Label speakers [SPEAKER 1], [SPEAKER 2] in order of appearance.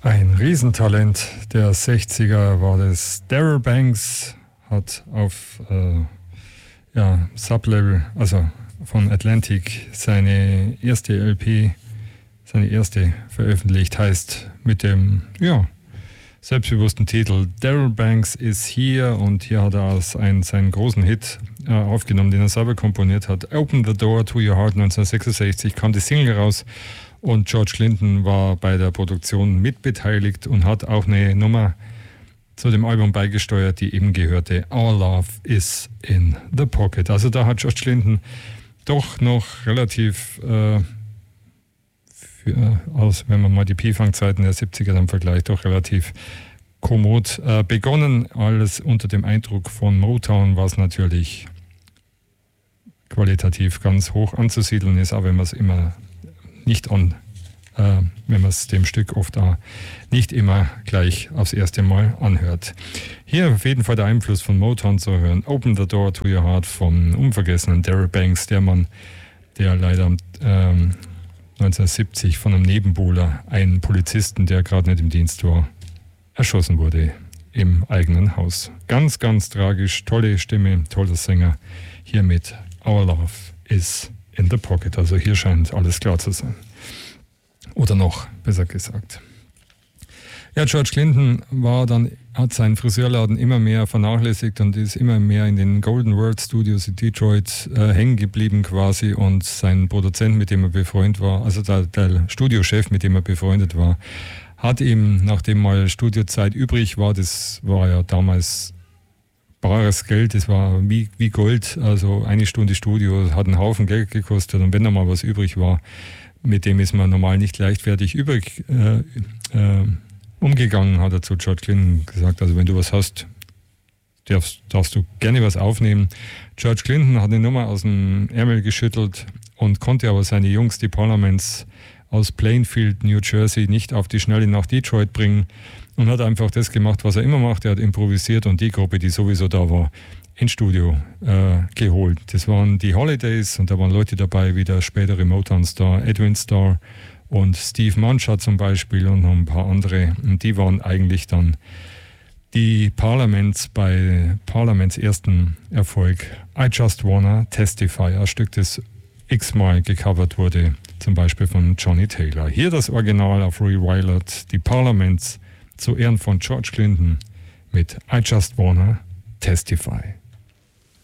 [SPEAKER 1] Ein Riesentalent der 60er war das. Darryl Banks hat auf Sublevel, also von Atlantic, seine erste LP, seine erste veröffentlicht, heißt mit dem selbstbewussten Titel Darryl Banks is Here, und hier hat er seinen großen Hit aufgenommen, den er selber komponiert hat. Open the Door to Your Heart 1966 kam die Single raus. Und George Clinton war bei der Produktion mitbeteiligt und hat auch eine Nummer zu dem Album beigesteuert, die eben gehörte, Our Love is in the Pocket. Also da hat George Clinton doch noch relativ, wenn man mal die P-Funk-Zeiten der 70er dann vergleicht, doch relativ kommod begonnen. Alles unter dem Eindruck von Motown, was natürlich qualitativ ganz hoch anzusiedeln ist, aber wenn man es immer wenn man es dem Stück oft auch nicht immer gleich aufs erste Mal anhört. Hier auf jeden Fall der Einfluss von Motown zu hören. Open the Door to Your Heart vom unvergessenen Darryl Banks, der Mann, der leider 1970 von einem Nebenbuhler, einen Polizisten, der gerade nicht im Dienst war, erschossen wurde im eigenen Haus. Ganz, ganz tragisch, tolle Stimme, toller Sänger. Hier mit Our Love is in the Pocket. Also hier scheint alles klar zu sein. Oder noch, besser gesagt. Ja, George Clinton hat seinen Friseurladen immer mehr vernachlässigt und ist immer mehr in den Golden World Studios in Detroit hängen geblieben quasi, und sein Produzent, mit dem er befreundet war, also der Studiochef, mit dem er befreundet war, hat ihm, nachdem mal Studiozeit übrig war, das war ja damals bares Geld, das war wie Gold, also eine Stunde Studio hat einen Haufen Geld gekostet, und wenn da mal was übrig war, mit dem ist man normal nicht leichtfertig umgegangen, hat er zu George Clinton gesagt. Also wenn du was hast, darfst du gerne was aufnehmen. George Clinton hat eine Nummer aus dem Ärmel geschüttelt und konnte aber seine Jungs, die Parliaments aus Plainfield, New Jersey, nicht auf die Schnelle nach Detroit bringen und hat einfach das gemacht, was er immer macht. Er hat improvisiert und die Gruppe, die sowieso da war, ins Studio geholt. Das waren die Holidays, und da waren Leute dabei wie der spätere Motown-Star Edwin Starr und Steve Mancha zum Beispiel und noch ein paar andere. Und die waren eigentlich dann die Parliaments bei Parliaments ersten Erfolg. I Just Wanna Testify, ein Stück, das x-mal gecovert wurde, zum Beispiel von Johnny Taylor. Hier das Original auf Rewired, die Parliaments zu Ehren von George Clinton mit I Just Wanna Testify.